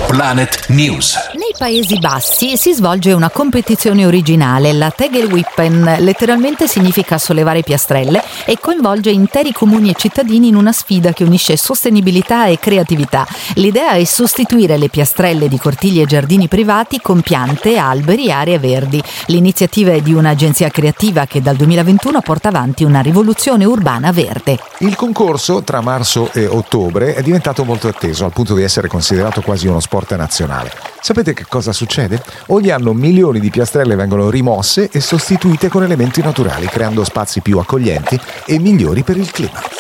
Planet News. Nei Paesi Bassi si svolge una competizione originale, la Tegelwippen, letteralmente significa sollevare piastrelle, e coinvolge interi comuni e cittadini in una sfida che unisce sostenibilità e creatività. L'idea è sostituire le piastrelle di cortili e giardini privati con piante, alberi e aree verdi. L'iniziativa è di un'agenzia creativa che dal 2021 porta avanti una rivoluzione urbana verde. Il concorso tra marzo e ottobre è diventato molto atteso, al punto di essere considerato quasi uno sport nazionale. Sapete che cosa succede? Ogni anno milioni di piastrelle vengono rimosse e sostituite con elementi naturali, creando spazi più accoglienti e migliori per il clima.